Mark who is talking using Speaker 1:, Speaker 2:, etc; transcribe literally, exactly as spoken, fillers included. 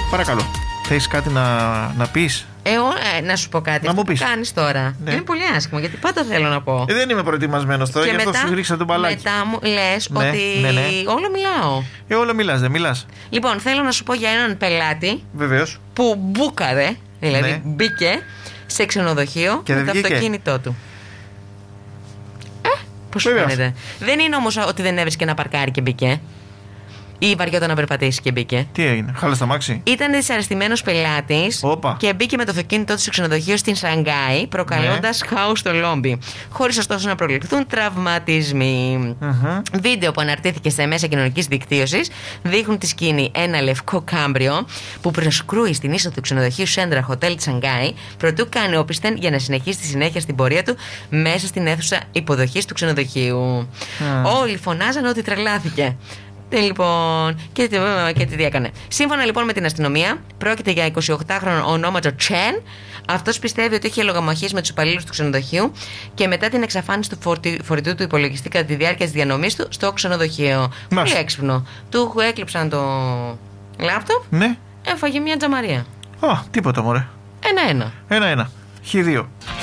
Speaker 1: Παρακαλώ. Θες κάτι να, να πεις?
Speaker 2: Εγώ, ε, να σου πω κάτι.
Speaker 1: Να μου πεις.
Speaker 2: Τι κάνεις τώρα? Ναι. Είναι πολύ άσχημο, γιατί πάντα θέλω να πω.
Speaker 1: Ε, δεν είμαι προετοιμασμένος τώρα,
Speaker 2: και
Speaker 1: γι' αυτό
Speaker 2: μετά,
Speaker 1: σου ρίξα τον μπαλάκι.
Speaker 2: Μετά μου λες
Speaker 1: ναι,
Speaker 2: ότι
Speaker 1: ναι, ναι.
Speaker 2: όλο μιλάω.
Speaker 1: Ε, όλο μιλάς, δεν μιλάς?
Speaker 2: Λοιπόν, θέλω να σου πω για έναν πελάτη.
Speaker 1: Βεβαίως.
Speaker 2: Που μπούκαρε, δηλαδή
Speaker 1: ναι.
Speaker 2: μπήκε σε ξενοδοχείο
Speaker 1: και
Speaker 2: με
Speaker 1: το
Speaker 2: βγήκε. αυτοκίνητό του. Ε, πώς σου φαίνεται? Δεν είναι όμως ότι δεν έβρισκε να παρκάρει και μπήκε. Ή βαριόταν να περπατήσει και μπήκε.
Speaker 1: Τι έγινε, χάλασε τα μάξι?
Speaker 2: Ήταν δυσαρεστημένος πελάτης και μπήκε με το αυτοκίνητό του στο ξενοδοχείο στην Σανγκάη, προκαλώντας ναι. χάος στο λόμπι. Χωρίς ωστόσο να προκληθούν τραυματισμοί.
Speaker 1: Mm-hmm.
Speaker 2: Βίντεο που αναρτήθηκε στα μέσα κοινωνικής δικτύωσης δείχνουν τη σκηνή ένα λευκό κάμπριο που προσκρούει στην είσοδο του ξενοδοχείου Σέντρα Hotel τη Σανγκάη, προτού κάνει όπισθεν για να συνεχίσει τη συνέχεια στην πορεία του μέσα στην αίθουσα υποδοχής του ξενοδοχείου. Mm. Όλοι φωνάζαν ότι τρελάθηκε. Λοιπόν, και, και τι έκανε. Σύμφωνα λοιπόν με την αστυνομία, πρόκειται για εικοσιοκτάχρονο ονόματο Τσεν. Αυτός πιστεύει ότι είχε λογομαχίες με τους υπαλλήλους του ξενοδοχείου και μετά την εξαφάνιση του φορτι, φορητού του υπολογιστή κατά τη διάρκεια της διανομής του στο ξενοδοχείο. Πολύ έξυπνο. Του έκλειψαν το λάπτοπ.
Speaker 1: Ναι.
Speaker 2: Έφαγε μια τζαμαρία.
Speaker 1: Α, τίποτα μωρέ.
Speaker 2: Ένα-ένα.
Speaker 1: Ένα-ένα. Χ δύο.